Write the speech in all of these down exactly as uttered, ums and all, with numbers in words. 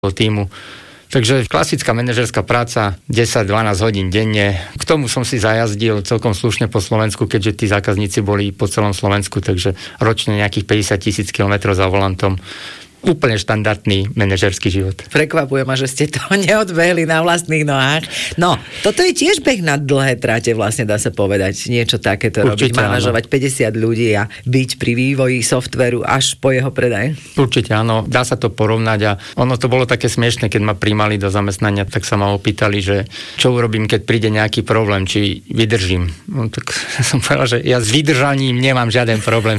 týmu. Takže klasická manažerská práca, desať dvanásť hodín denne. K tomu som si zajazdil celkom slušne po Slovensku, keďže tí zákazníci boli po celom Slovensku, takže ročne nejakých päťdesiat tisíc kilometrov za volantom. Úplne štandardný manažerský život. Prekvapuje ma, že ste to neodbehli na vlastných nohách. No, toto je tiež beh na dlhé tráte, vlastne dá sa povedať. Niečo takéto robiť, manažovať päťdesiat ľudí a byť pri vývoji softvéru až po jeho predaj. Určite áno, dá sa to porovnať a ono to bolo také smiešne, keď ma primali do zamestnania, tak sa ma opýtali, že čo urobím, keď príde nejaký problém, či vydržím. No, tak som povedal, že ja s vydržaním nemám žiaden problém.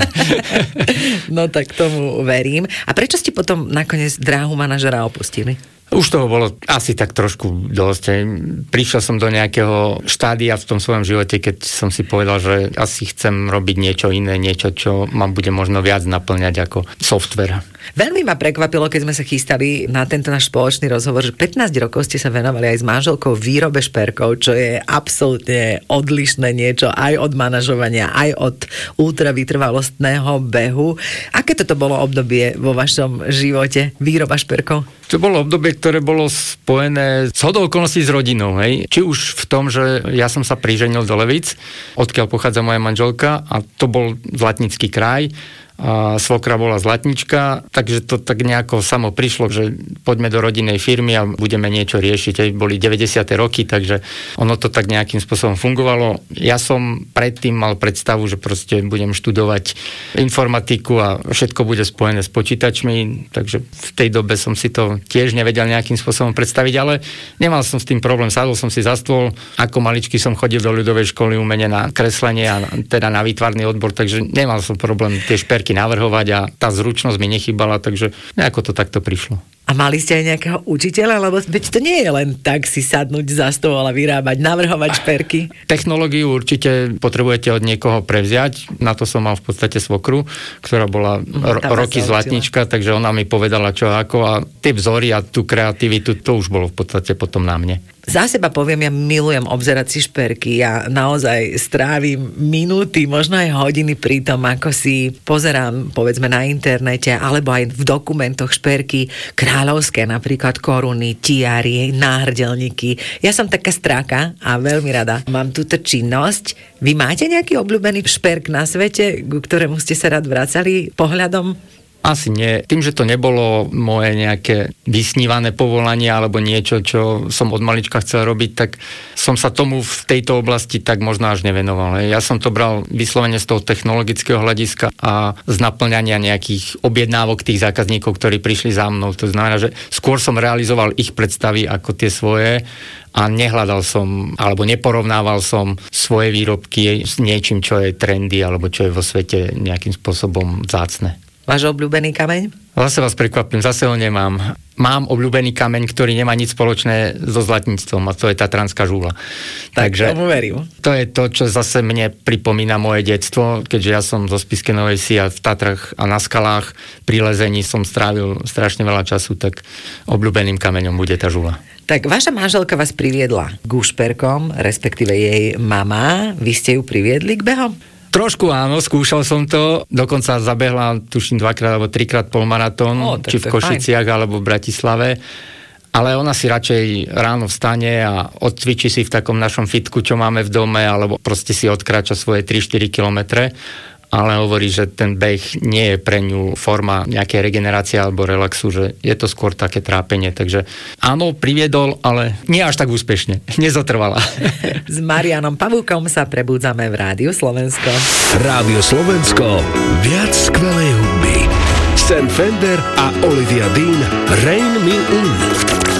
No tak tomu verím. A prečo ste potom nakoniec dráhu manažera opustili? Už toho bolo asi tak trošku dosť. Prišiel som do nejakého štádia v tom svojom živote, keď som si povedal, že asi chcem robiť niečo iné, niečo, čo ma bude možno viac naplňať ako software. Veľmi ma prekvapilo, keď sme sa chystali na tento náš spoločný rozhovor, že pätnásť rokov ste sa venovali aj s manželkou výrobe šperkov, čo je absolútne odlišné niečo aj od manažovania, aj od ultravytrvalostného behu. Aké toto bolo obdobie vo vašom živote, výroba šperkov? To bolo obdobie, ktoré bolo spojené s hodou okolností s rodinou. Hej. Či už v tom, že ja som sa priženil do Levíc, odkiaľ pochádza moja manželka, a to bol Zlatnický kraj, a svokra bola zlatnička, takže to tak nejako samo prišlo, že poďme do rodinnej firmy a budeme niečo riešiť. Aj boli deväťdesiate roky, takže ono to tak nejakým spôsobom fungovalo. Ja som predtým mal predstavu, že proste budem študovať informatiku a všetko bude spojené s počítačmi, takže v tej dobe som si to tiež nevedel nejakým spôsobom predstaviť, ale nemal som s tým problém. Sadol som si za stôl, ako maličký som chodil do ľudovej školy umene na kreslenie a teda na výtvarný odbor, takže nemal som problém tie šperky navrhovať a tá zručnosť mi nechýbala, takže nejako to takto prišlo. A mali ste aj nejakého učiteľa? Lebo veď to nie je len tak si sadnúť za stôl a vyrábať, navrhovať šperky. Technológiu určite potrebujete od niekoho prevziať. Na to som mal v podstate svokru, ktorá bola ro- roky zlatnička, takže ona mi povedala čo ako a tie vzory a tú kreativitu, to už bolo v podstate potom na mne. Za seba poviem, ja milujem obzerať si šperky. Ja naozaj strávim minúty, možno aj hodiny pri tom, ako si pozerám, povedzme, na internete, alebo aj v dokumentoch šperky kráľovské, napríklad koruny, tiary, náhrdelníky. Ja som taká stráka a veľmi rada mám túto činnosť. Vy máte nejaký obľúbený šperk na svete, ku ktorému ste sa rád vracali pohľadom? Asi nie. Tým, že to nebolo moje nejaké vysnívané povolanie alebo niečo, čo som od malička chcel robiť, tak som sa tomu v tejto oblasti tak možno až nevenoval. Ja som to bral vyslovene z toho technologického hľadiska a z naplňania nejakých objednávok tých zákazníkov, ktorí prišli za mnou. To znamená, že skôr som realizoval ich predstavy ako tie svoje a nehľadal som, alebo neporovnával som svoje výrobky s niečím, čo je trendy alebo čo je vo svete nejakým spôsobom vzácne. Váš obľúbený kameň? Zase vás prekvapím, zase ho nemám. Mám obľúbený kameň, ktorý nemá nič spoločné so zlatníctvom a to je Tatranská žúla. Tak Takže tomu verím. To je to, čo zase mne pripomína moje detstvo, keďže ja som zo Spišskej Novej Vsi a v Tatrach a na skalách pri lezení som strávil strašne veľa času, tak obľúbeným kameňom bude tá žúla. Tak vaša manželka vás priviedla k šperkom, respektíve jej mama. Vy ste ju priviedli k behom? Trošku áno, skúšal som to, dokonca zabehla, tuším, dvakrát alebo trikrát polmaratón, o, či v Košiciach, fajn. Alebo v Bratislave, ale ona si radšej ráno vstane a odcvičí si v takom našom fitku, čo máme v dome, alebo proste si odkráča svoje tri štyri kilometre, ale hovorí, že ten beh nie je pre ňu forma nejakej regenerácie alebo relaxu, že je to skôr také trápenie, takže áno, priviedol, ale nie až tak úspešne, nezotrvala. S Marianom Pavúkom sa prebudzame v Rádiu Slovensko. Rádio Slovensko, viac skvelej hudby. Sam Fender a Olivia Dean, Rain Me In.